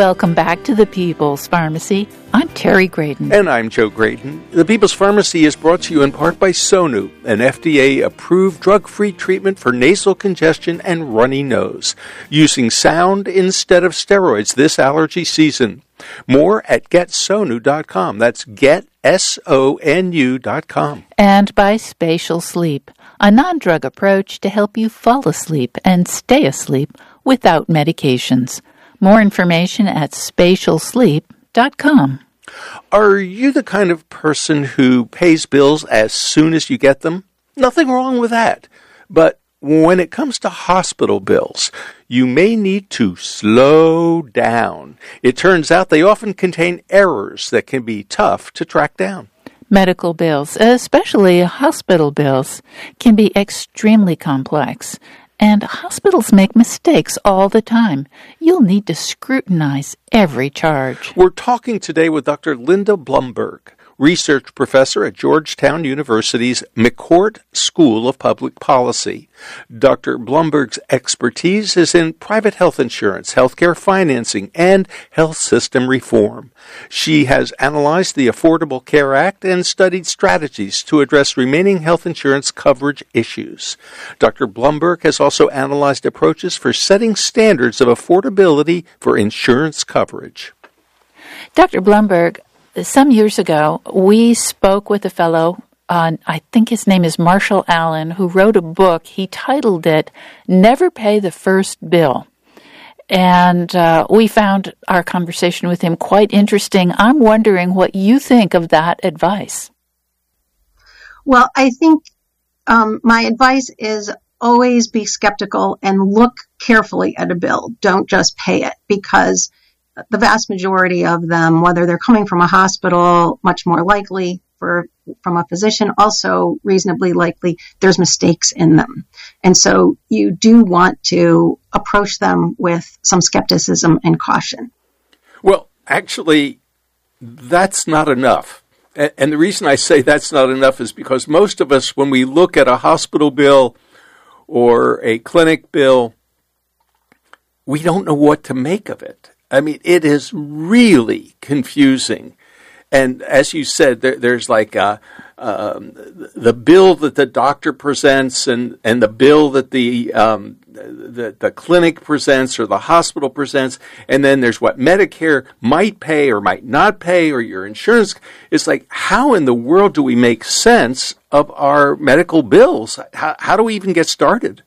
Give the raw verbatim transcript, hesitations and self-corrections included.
Welcome back to the People's Pharmacy. I'm Terry Graydon. And I'm Joe Graydon. The People's Pharmacy is brought to you in part by Sonu, an F D A-approved drug-free treatment for nasal congestion and runny nose, using sound instead of steroids this allergy season. More at get sonu dot com. That's get, S O N U dot com. And by Spatial Sleep, a non-drug approach to help you fall asleep and stay asleep without medications. More information at spatial sleep dot com. Are you the kind of person who pays bills as soon as you get them? Nothing wrong with that. But when it comes to hospital bills, you may need to slow down. It turns out they often contain errors that can be tough to track down. Medical bills, especially hospital bills, can be extremely complex. And hospitals make mistakes all the time. You'll need to scrutinize every charge. We're talking today with Doctor Linda Blumberg, research professor at Georgetown University's McCourt School of Public Policy. Doctor Blumberg's expertise is in private health insurance, healthcare financing, and health system reform. She has analyzed the Affordable Care Act and studied strategies to address remaining health insurance coverage issues. Doctor Blumberg has also analyzed approaches for setting standards of affordability for insurance coverage. Doctor Blumberg, some years ago, we spoke with a fellow, uh, I think his name is Marshall Allen, who wrote a book. He titled it, Never Pay the First Bill. And uh, we found our conversation with him quite interesting. I'm wondering what you think of that advice. Well, I think um, my advice is always be skeptical and look carefully at a bill. Don't just pay it, because the vast majority of them, whether they're coming from a hospital, much more likely for from a physician, also reasonably likely, there's mistakes in them. And so you do want to approach them with some skepticism and caution. Well, actually, that's not enough. And the reason I say that's not enough is because most of us, when we look at a hospital bill or a clinic bill, we don't know what to make of it. I mean, it is really confusing. And as you said, there, there's like a, um, the bill that the doctor presents and, and the bill that the, um, the the clinic presents or the hospital presents. And then there's what Medicare might pay or might not pay, or your insurance. It's like, how in the world do we make sense of our medical bills? How, how do we even get started?